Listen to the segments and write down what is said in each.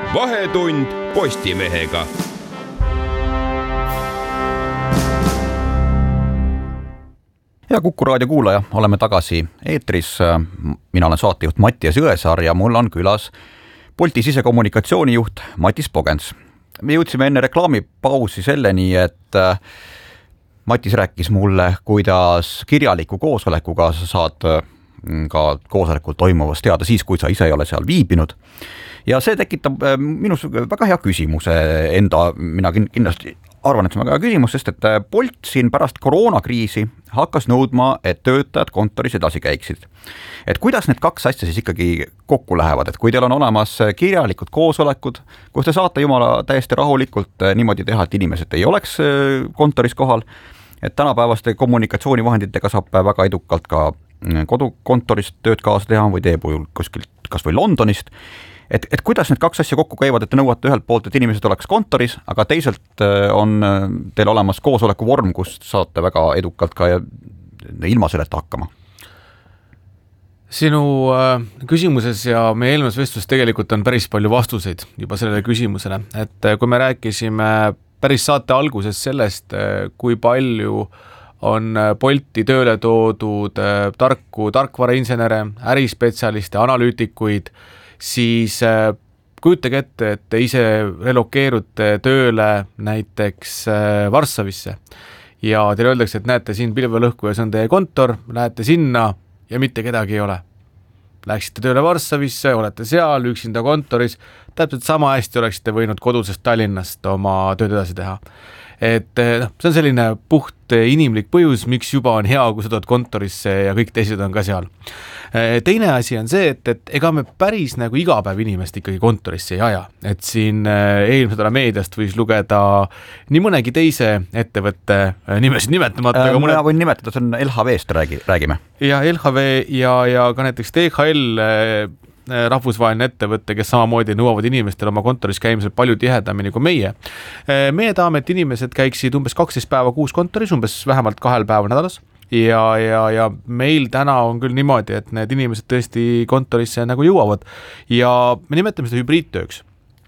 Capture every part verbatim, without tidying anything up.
Vahetund Postimehega. Ja Kuku raadio kuulaja, oleme tagasi eetris. Mina olen saatejuht Mattias Jõesaar ja mul on külas Bolti sisekommunikatsioonijuht Matis Pogens. Me jõudsime enne reklaamipausi selleni, et Matis rääkis mulle, kuidas kirjaliku koosolekuga sa saad ka koosolekul toimuvast teada siis, kui sa ise ei ole seal viibinud. Ja see tekitab minus väga hea küsimuse enda, mina kindlasti arvan, et see on väga hea küsimus, sest et Bolt siin pärast koroonakriisi hakkas nõudma, et töötajad kontoris edasi käiksid. Et kuidas need kaks asja siis ikkagi kokku lähevad, et kui teil on olemas kirjalikud koosolekud, kus te saate jumala täiesti rahulikult niimoodi teha, et inimesed ei oleks kontoris kohal, et tänapäevaste kommunikatsioonivahenditega saab väga edukalt ka kodukontorist tööd kaasa teha või teeb kuskilt kas või Londonist. Et, et kuidas need kaks asja kokku käivad, et te nõuate ühelt poolt, et inimesed oleks kontoris, aga teiselt on teil olemas koosoleku vorm, kus saate väga edukalt ka ilma selleta hakkama? Sinu küsimuses ja meie eelmises vestluses tegelikult on päris palju vastuseid juba sellele küsimusele. Et kui me rääkisime päris saate alguses sellest, kui palju on Bolti tööle toodud tarku tarkvarainsenere, ärispetsialiste, analüütikuid, siis kujutage ette, et te ise relokeerute tööle näiteks Varssavisse ja teile öeldakse, et näete siin pilvelõhku ja see on teie kontor, lähete sinna ja mitte kedagi ei ole. Läksite tööle Varssavisse, olete seal üksinda kontoris, täpselt sama hästi oleksite võinud kodusest Tallinnast oma tööd edasi teha. Et no, see on selline puht inimlik põhjus, miks juba on hea, kui sa tood kontorisse ja kõik teised on ka seal. Teine asi on see, et, et ega me päris nagu iga päev inimest ikkagi kontorisse ei aja. Et siin eelmisel meediast võis lugeda nii mõnegi teise ettevõtte nimesid nimetamata. Äh, mõne... võin nimetada, see on L H V-st räägi, räägime. Ja L H V ja, ja ka näiteks T H L rahvusvaheline ettevõte, kes samamoodi nõuavad inimestel oma kontoris käimisel palju tihedamini kui meie. Meie tahame, et inimesed käiksid umbes kaksteist päeva kuus kontoris, umbes vähemalt kahel päeva nädalas. Ja, ja, ja meil täna on küll niimoodi, et need inimesed tõesti kontorisse nagu jõuavad ja me nimetame seda hübriidtööks.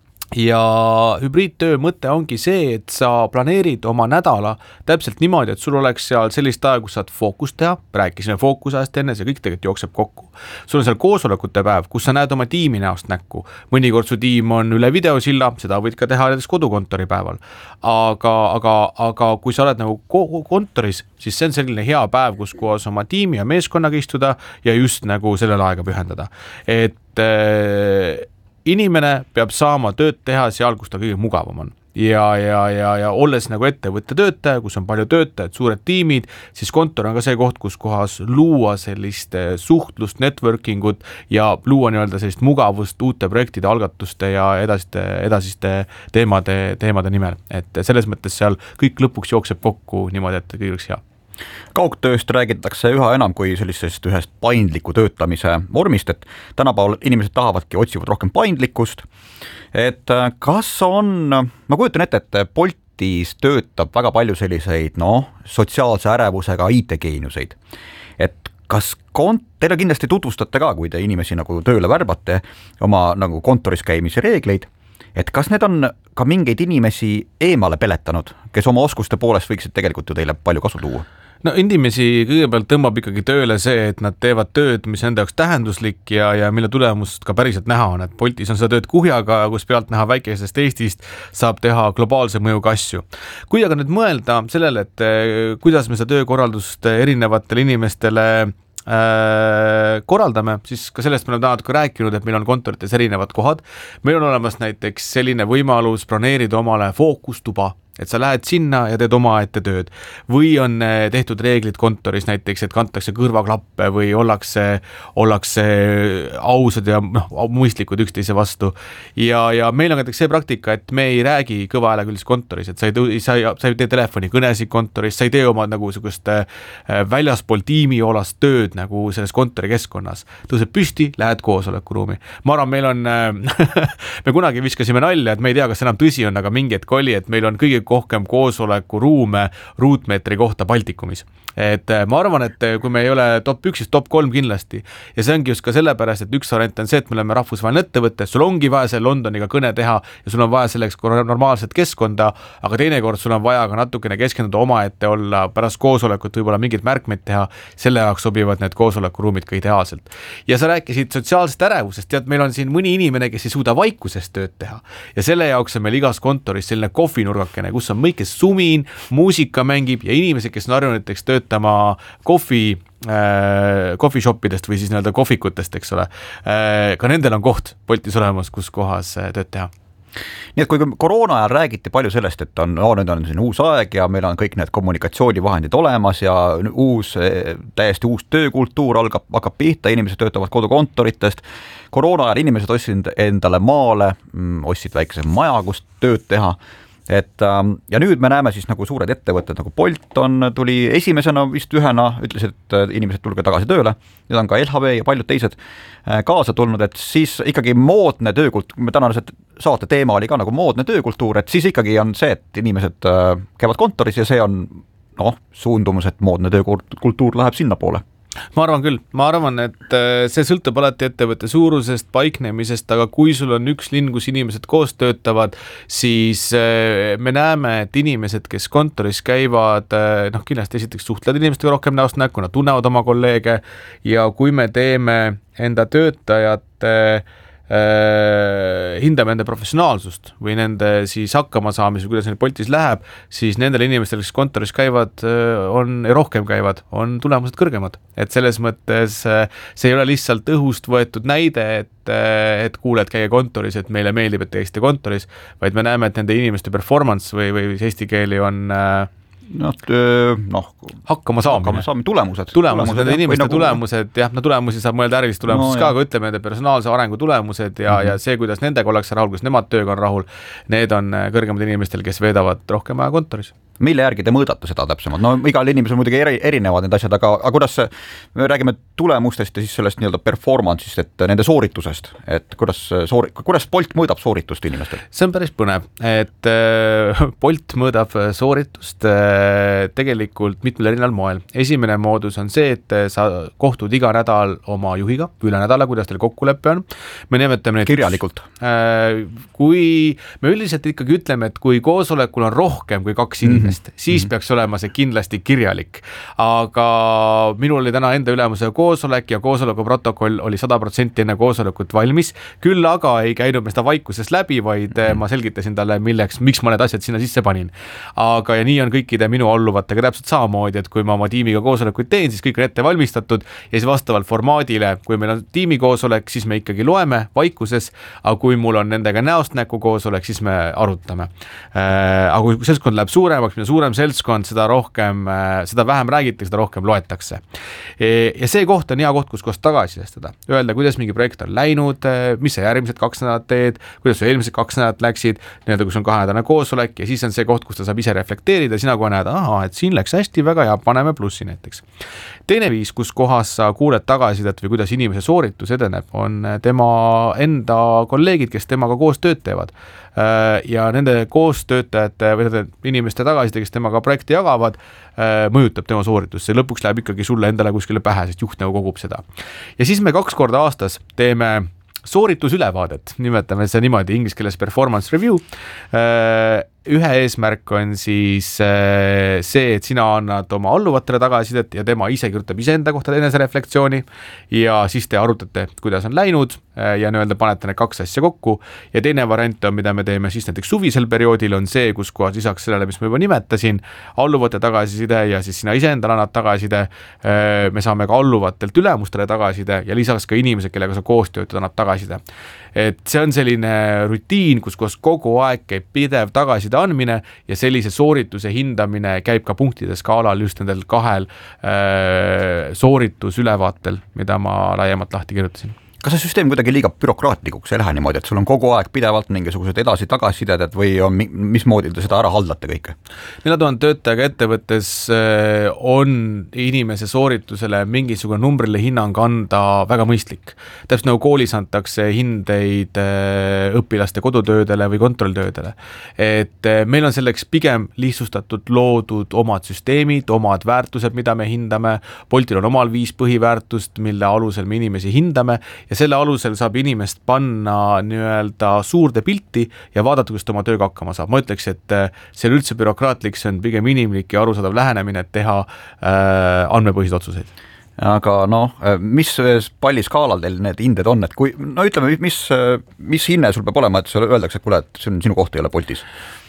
Ja hübriidtöö mõte ongi see, et sa planeerid oma nädala täpselt niimoodi, et sul oleks seal sellist aega, kus saad fookust teha, rääkisime fookusajast enne, see kõik tegelikult jookseb kokku. Sul on seal koosolekute päev, kus sa näed oma tiimi näost näkku. Mõnikord su tiim on üle videosilla, seda võid ka teha näiteks kodukontori päeval. Aga, aga, aga kui sa oled nagu kontoris, siis see on selline hea päev, kus koos oma tiimi ja meeskonnaga istuda ja just nagu sellele aega pühendada. Et äh, inimene peab saama tööd teha seal, kus ta kõige mugavam on. Ja, ja, ja, ja olles nagu ettevõtte töötaja, kus on palju töötajad, suured tiimid, siis kontor on ka see koht, kus kohas luua sellist suhtlust, networkingut ja luua nii-öelda sellist mugavust uute projektide, algatuste ja edasiste, edasiste teemade, teemade nimel. Et selles mõttes seal kõik lõpuks jookseb kokku niimoodi, et kõik oleks hea. Kaugtööst räägitakse üha enam kui sellisest ühest paindliku töötamise vormist, et tänapäeval inimesed tahavadki, otsivad rohkem paindlikkust. Et kas on, ma kujutan ette, et Boltis töötab väga palju selliseid no, sotsiaalse ärevusega I T-geeniuseid. Et kas kont- teile kindlasti tutvustate ka, kui te inimesi nagu tööle värbate oma nagu kontoris käimise reegleid, et kas need on ka mingeid inimesi eemale peletanud, kes oma oskuste poolest võiksid tegelikult ju teile palju kasu tuua? No inimesi kõigepealt tõmbab ikkagi tööle see, et nad teevad tööd, mis enda jaoks tähenduslik ja, ja mille tulemust ka päriselt näha on, et Boltis on seda tööd kuhjaga, kus pealt näha väikesest Eestist saab teha globaalse mõjuga asju. Kui aga nüüd mõelda sellele, et kuidas me seda töökorraldust erinevatele inimestele äh, korraldame, siis ka sellest me oleme täna rääkinud, et meil on kontorites erinevad kohad. Meil on olemas näiteks selline võimalus broneerida omale fookustuba, et sa lähed sinna ja teed oma ette tööd. Või on tehtud reeglid kontoris näiteks, et kantakse kõrvaklappe või ollakse, ollakse ausad ja no, mõistlikud üksteise vastu. Ja, ja meil on näiteks see praktika, et me ei räägi kõva häälega üldse kontoris, et sa ei, tõu, sa ei, sa ei tee telefoni kõnesid kontoris, sa ei tee oma nagu sugust väljaspool tiimiolast tööd nagu selles kontori keskkonnas. Tõuseb püsti, lähed koosolekuruumi. Ma arvan, meil on, me kunagi viskasime nalja, et me ei tea, kas enam tõsi on, aga mingi hetk oli, et meil on kõige kohkem koosoleku ruume ruutmeetri kohta Baltikumis. Et ma arvan, et kui me ei ole top üks, siis top kolm kindlasti. Ja see ongi just ka sellepärast, et üks variant on see, et me oleme rahvusvaheline ettevõte, sul ongi vaja see Londoniga kõne teha ja sul on vaja selleks normaalset keskkonda, aga teinekord sul on vaja ka natukene keskenduda omaette olla, pärast koosolekut võib-olla mingid märkmeid teha, selle jaoks sobivad need koosolekuruumid ka ideaalselt. Ja sa rääkisid sotsiaalsest ärevusest, tead, meil on siin mõni inimene, kes ei suuda vaikusest tööd teha ja selle jaoks on meil igas kontoris selline kohvinurgakene, kus on mõikes sumin, muusika mängib ja inimesed, kes on harjunud töötama kohvi äh, kohvishopidest või siis nii-öelda kohvikutest, eks ole. Äh, ka nendel on koht Boltis olemas, kus kohas tööd teha. Nii et kui koroona ajal räägiti palju sellest, et on, no, nüüd on siin uus aeg ja meil on kõik need kommunikatsioonivahendid olemas ja uus, täiesti uus töökultuur algab, hakkab pihta, inimesed töötavad kodukontoritest. Koroona ajal inimesed ostsid endale maale, ostsid väikese maja, kus tööd teha. Et, ja nüüd me näeme siis nagu suured ettevõtted, nagu Bolt on, tuli esimesena vist ühena, ütles, et inimesed tulge tagasi tööle, nüüd on ka L H V ja paljud teised kaasa tulnud, et siis ikkagi moodne töökultuur, me tänase saate teema oli ka nagu moodne töökultuur, et siis ikkagi on see, et inimesed käivad kontoris ja see on noh, suundumus, et moodne töökultuur läheb sinna poole. Ma arvan küll, ma arvan, et see sõltub alati ettevõtte suurusest, paiknemisest, aga kui sul on üks linn, kus inimesed koos töötavad, siis me näeme, et inimesed, kes kontoris käivad, noh kindlasti esiteks suhtlevad inimestega rohkem näost näkku, nad tunnevad oma kolleege ja kui me teeme enda töötajate hindame nende professionaalsust või nende siis hakkama saamise, kuidas neil Boltis läheb, siis nendel inimestel, kes kontoris käivad, on rohkem käivad, on tulemused kõrgemad. Et selles mõttes see ei ole lihtsalt õhust võetud näide, et, et kuuled käia kontoris, et meile meeldib, et teiste kontoris, vaid me näeme, et nende inimeste performance või, või eesti keeli on noh, noh hakkama saamine, saamine tulemused, tulemused, nende inimeste nagu tulemused, jah, no tulemusi saab mõelda ärilist tulemusest no, ka, aga ütleme nende personaalse arengu tulemused ja, mm-hmm. ja see, kuidas nendega ollakse rahul, kuidas nemad tööga on rahul, need on kõrgemad inimestel, kes veedavad rohkem aja kontoris. Mille järgi te mõõdate seda täpsemalt? No igal inimesel muidugi eri, erinevad need asjad, aga, aga kuidas me räägime tulemustest ja siis sellest nii-öelda performance'ist, et nende sooritusest, et kuidas, soori, kuidas Bolt mõõdab sooritust inimestel? See on päris põnev, et äh, Bolt mõõdab sooritust äh, tegelikult mitmel erinal moel. Esimene moodus on see, et sa kohtud iga nädal oma juhiga, üle nädala, kuidas teil kokkuleppe on. Me nimetame neid kirjalikult. Äh, kui me üldiselt ikkagi ütleme, et kui koosolekul on rohkem kui kaks inimest, mm-hmm. siis mm-hmm. peaks olema see kindlasti kirjalik. Aga minul oli täna enda ülemuse koosolek ja koosoleku protokoll oli sada protsenti enne koosolekut valmis. Küll aga ei käinud me seda vaikuses läbi, vaid mm-hmm. ma selgitasin talle, milleks, miks ma need asjad sinna sisse panin. Aga ja nii on kõikide minu alluvatega täpselt samamoodi, et kui ma oma tiimiga koosolekuid teen, siis kõik on ette valmistatud ja siis vastavalt formaadile, kui meil on tiimikoosolek, siis me ikkagi loeme vaikuses, aga kui mul on nendega näost näkku koosolek, siis me arutame. Aga kui seltskond läheb suuremaks, mida suurem seltskond, seda rohkem, seda vähem räägitakse, seda rohkem loetakse. Ja see koht on hea koht, kus koos tagasisidestada. Öelda, kuidas mingi projekt on läinud, mis sa järgmised kaks nädalat teed, kuidas sa eelmised kaks nädalat läksid, nii-öelda kus on kahenädalane koosolek ja siis on see koht, kus ta saab ise reflekteerida, sina kohe näed, aha, et siin läks hästi, väga hea, paneme plussi näiteks. Teine viis, kus kohas sa kuuled tagasidet või kuidas inimese sooritus edeneb, on tema enda kolleegid, kes temaga koos tööd teevad. Ja nende koostöötajate või nende inimeste tagaside, kes temaga projekti jagavad, mõjutab tema sooritus. See lõpuks läheb ikkagi sulle endale kuskile pähe, sest juht nagu kogub seda. Ja siis me kaks korda aastas teeme sooritusülevaadet, nimetame see niimoodi inglise keeles performance review. Ühe eesmärk on siis see, et sina annad oma alluvatele tagasidet ja tema ise kirjutab iseenda kohta enese reflektsiooni ja siis te arutate, kuidas on läinud ja nii-öelda panete need kaks asja kokku. Ja teine variant on, mida me teeme siis näiteks suvisel perioodil, on see, kus kohas lisaks sellele, mis ma juba nimetasin, alluvate tagasiside ja siis sina iseendale annad tagasiside. Me saame ka alluvatelt ülemustele tagaside ja lisaks ka inimesed, kellega sa koos töötad, annab tagaside. Et see on selline rutiin, kus koos kogu aeg käib pidev tagaside andmine ja sellise soorituse hindamine käib ka punktide skaalal just nendel kahel äh, sooritusülevaatel, mida ma laiemalt lahti kirjutasin. kas see süsteem kuidagi liiga bürokraatlikuks ei lähe niimoodi, et sul on kogu aeg pidevalt mingisugused edasi-tagasisided või on, mismoodi te seda ära haldate kõike? nelja tuhande töötajaga ettevõttes on inimese sooritusele mingisugune numbrile hinnang anda väga mõistlik. Täpselt nagu koolis antakse hindeid õpilaste kodutöödele või kontrolltöödele. Et meil on selleks pigem lihtsustatud loodud omad süsteemid, omad väärtused, mida me hindame. Boltil on omal viis põhiväärtust, mille alusel me inimesi hindame ja selle alusel saab inimest panna nii-öelda suurde pilti ja vaadata, kus ta oma tööga hakkama saab. Ma ütleks, et see on üldse bürokraatlik, see on pigem inimlik ja arusaadav lähenemine, et teha äh, andmepõhised otsuseid. Aga noh, mis palliskaalal teil need hinded on, et kui, no ütleme, mis, mis hinne sul peab olema, et sulle öeldakse, et kuule, et see on sinu koht ei ole Boltis?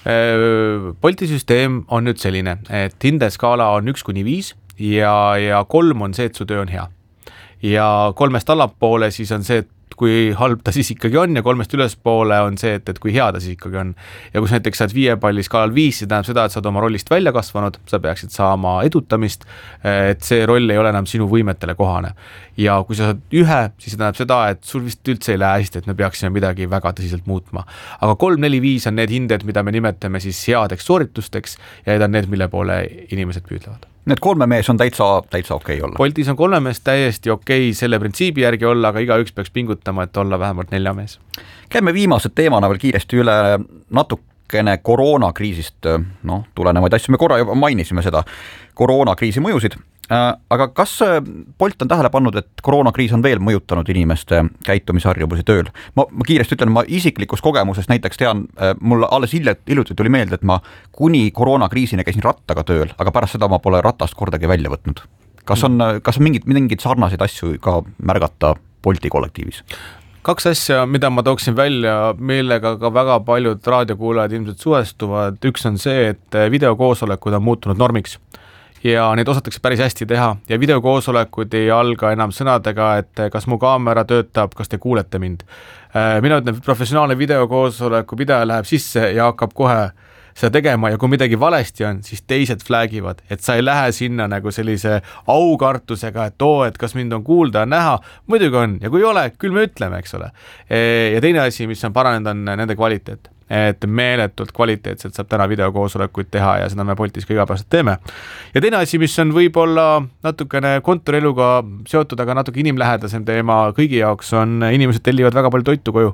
Bolti süsteem on nüüd selline, et hindeskaala on üks kuni viis ja, ja kolm on see, et su töö on hea. Ja kolmest allapoole siis on see, et kui halb ta siis ikkagi on ja kolmest ülespoole on see, et, et kui hea ta siis ikkagi on. Ja kui näiteks saad viie palli skaalal viis, see tähendab seda, et saad oma rollist välja kasvanud, sa peaksid saama edutamist, et see roll ei ole enam sinu võimetele kohane. Ja kui sa saad ühe, siis see tähendab seda, et sul vist üldse ei lähe hästi, et me peaksime midagi väga tõsiselt muutma. Aga kolm, neli, viis on need hinded, mida me nimetame siis headeks sooritusteks ja need on need, mille poole inimesed püüdlevad. Need kolme mees on täitsa, täitsa okei olla. Boltis on kolme mees täiesti okei selle printsiibi järgi olla, aga iga üks peaks pingutama, et olla vähemalt nelja mees. Käime viimased teemana veel kiiresti üle natukene koroonakriisist, noh, tulenevaid asju, me korra juba mainisime seda koroonakriisi mõjusid, aga kas Bolt on tähele pannud, et koroonakriis on veel mõjutanud inimeste käitumisharjumusi tööl? Ma, ma kiiresti ütlen, ma isiklikus kogemuses näiteks tean, mul alles hiljuti tuli meelde, et ma kuni koroonakriisini käisin rattaga tööl, aga pärast seda ma pole ratast kordagi välja võtnud. Kas on, kas on mingid, mingid sarnaseid asju ka märgata Bolti kollektiivis? Kaks asja, mida ma tooksin välja, millega ka väga paljud raadiokuulajad ilmselt suhestuvad. Üks on see, et videokoosolekud on muutunud normiks ja neid osatakse päris hästi teha ja videokoosolekud ei alga enam sõnadega, et kas mu kaamera töötab, kas te kuulete mind. Mina ütlen, professionaalne videokoosoleku pidaja läheb sisse ja hakkab kohe seda tegema ja kui midagi valesti on, siis teised flagivad, et sa ei lähe sinna nagu sellise aukartusega, et oo, et kas mind on kuulda, on näha, muidugi on ja kui ei ole, küll me ütleme, eks ole. Ja teine asi, mis on paranenud, on nende kvaliteet. Et meeletult kvaliteetselt saab täna videokoosolekuid teha ja seda me Boltis ka igapäevaselt teeme. Ja teine asi, mis on võib-olla natukene kontoreluga seotud, aga natuke inimlähedasem teema kõigi jaoks on, inimesed tellivad väga palju toitu koju.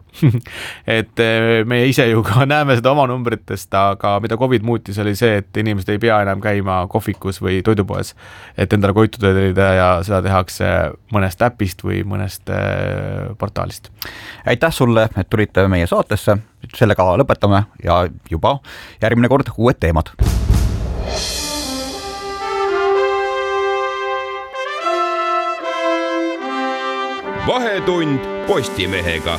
Et meie ise ju ka näeme seda oma numbritest, aga mida COVID muutis oli see, et inimesed ei pea enam käima kohvikus või toidupoes, et endale koitu tellida ja seda tehakse mõnest äpist või mõnest portaalist. Aitäh sulle, et tulite meie saatesse. Sellega lõpetame ja juba järgmine kord uued teemad. Vahetund Postimehega.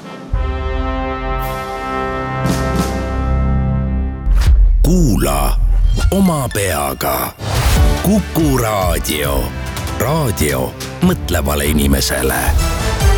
Kuula oma peaga. Kuku raadio. Raadio mõtlevale inimesele.